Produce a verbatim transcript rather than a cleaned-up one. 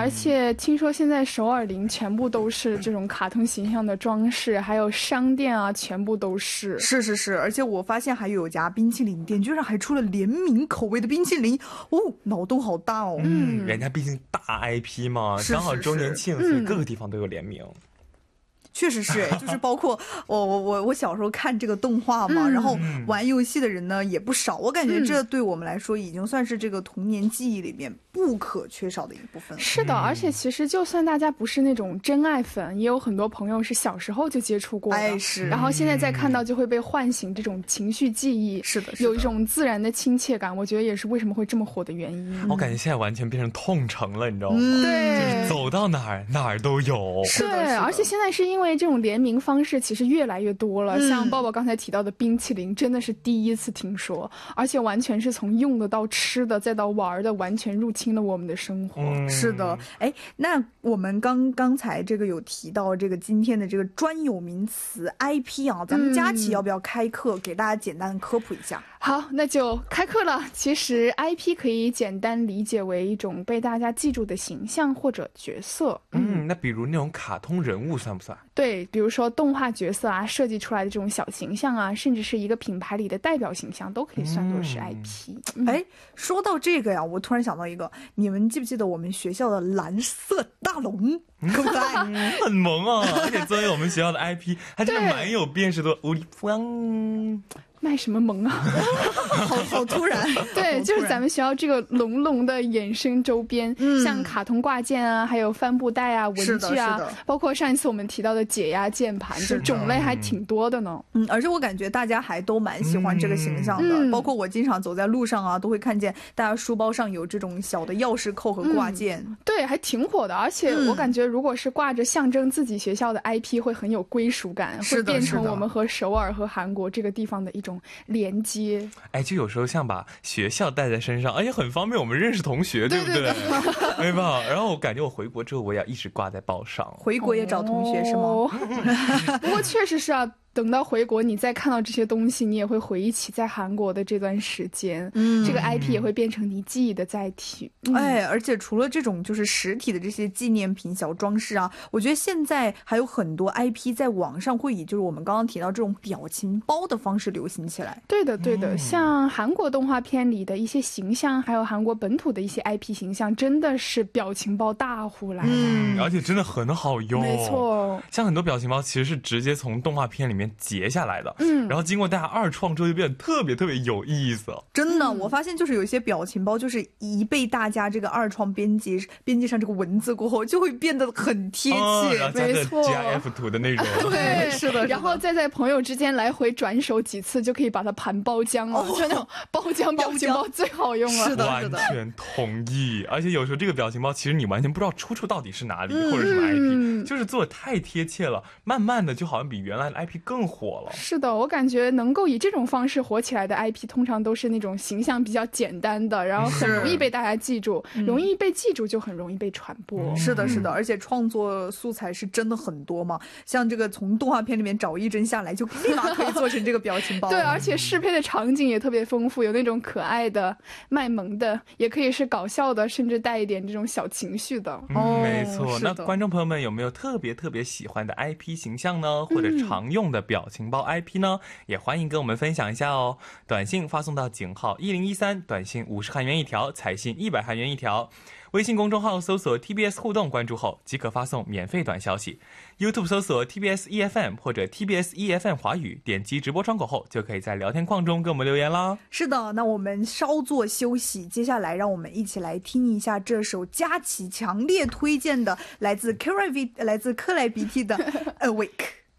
且听说现在首尔林全部都是这种卡通形象的装饰，还有商店啊全部都是。 是是是，而且我发现还有家冰淇淋店居然还出了联名口味的冰淇淋，哦，脑洞好大哦。 嗯，人家毕竟大 I P 嘛，刚好周年庆，所以各个地方都有联名。 确实是，就是包括我我我我小时候看这个动画嘛，然后玩游戏的人呢也不少，我感觉这对我们来说已经算是这个童年记忆里面不可缺少的一部分。 是的，而且其实就算大家不是那种真爱粉，也有很多朋友是小时候就接触过的， 哎是， 然后现在再看到就会被唤醒这种情绪记忆， 是的， 有一种自然的亲切感，我觉得也是为什么会这么火的原因。 我感觉现在完全变成痛城了，你知道吗？ 对， 就是走到哪儿哪儿都有。 对，而且现在是因为这种联名方式其实越来越多了，像抱抱刚才提到的冰淇淋真的是第一次听说，而且完全是从用的到吃的再到玩的，完全入侵了我们的生活。 嗯、是的，哎，那我们刚刚才这个有提到这个今天的这个专有名词 I P 啊，咱们佳琪要不要开课、嗯、给大家简单科普一下？ 好，那就开课了。其实 I P 可以简单理解为一种被大家记住的形象或者角色。 嗯，那比如那种卡通人物算不算？ 对，比如说动画角色啊，设计出来的这种小形象啊，甚至是一个品牌里的代表形象，都可以算作是 I P。 哎、嗯，说到这个呀，我突然想到一个，你们记不记得我们学校的蓝色大龙？可不可爱？ 很萌啊！而且作为我们学校的 I P， 还真的蛮有辨识度。无力风。 卖什么萌啊？ 好好突然。 对，就是咱们学校这个龙龙的衍生周边、嗯、像卡通挂件啊，还有帆布袋啊、文具啊，包括上一次我们提到的解压键盘，就种类还挺多的呢。 嗯，而且我感觉大家还都蛮喜欢这个形象的、嗯、包括我经常走在路上啊，都会看见大家书包上有这种小的钥匙扣和挂件、 嗯、对，还挺火的。而且我感觉如果是挂着象征自己学校的 I P 会很有归属感，会变成我们和首尔和韩国这个地方的一种连接。 哎，就有时候像把学校带在身上，而且很方便我们认识同学，对不对？ 对对吧？然后我感觉我回国之后，我也要一直挂在包上。 回国也找同学、哦、是吗？不过确实是啊。等到回国你再看到这些东西，你也会回忆起在韩国的这段时间、嗯、这个 I P 也会变成你记忆的载体、 嗯、哎，而且除了这种就是实体的这些纪念品小装饰啊，我觉得现在还有很多 I P 在网上会以就是我们刚刚提到这种表情包的方式流行起来。 对的对的、嗯、像韩国动画片里的一些形象，还有韩国本土的一些 I P 形象，真的是表情包大户来的、 嗯、而且真的很好用。 没错， 像很多表情包其实是直接从动画片里面截下来的，嗯，然后经过大家二创之后就变得特别特别有意思。 真的、嗯、我发现就是有一些表情包就是一被大家这个二创编辑编辑上这个文字过后，就会变得很贴切、 哦、然后加个 G I F 图的那种。 对， 是的， 然后再在朋友之间来回转手几次，就可以把它盘包浆了、哦、就那种包浆表情包最好用了。 是的， 完全同意。而且有时候这个表情包其实你完全不知道出处到底是哪里、嗯、或者什么 I P、嗯、就是做的太贴切了，慢慢的就好像比原来的 I P 更火了。 是的，我感觉能够以这种方式火起来的 I P 通常都是那种形象比较简单的，然后很容易被大家记住，容易被记住就很容易被传播、 嗯、是的是的，而且创作素材是真的很多嘛，像这个从动画片里面找一帧下来就立马可以做成这个表情包。 对，而且适配的场景也特别丰富，有那种可爱的卖萌的，也可以是搞笑的，甚至带一点这种小情绪的、 嗯、没错。那观众朋友们有没有特别特别喜欢的 I P 形象呢，或者常用的表情包 I P 呢、嗯、也欢迎跟我们分享一下哦。短信发送到井号一零一三，短信五十韩元一条，彩信一百韩元一条。微信公众号搜索 T B S 互动，关注后即可发送免费短消息。 YouTube 搜索 T B S E F M 或者 T B S E F M 华语，点击直播窗口后就可以在聊天框中跟我们留言啦。 是的，那我们稍作休息，接下来让我们一起来听一下这首佳琪强烈推荐的来自 K R V 来自克莱 B T 的 Awake。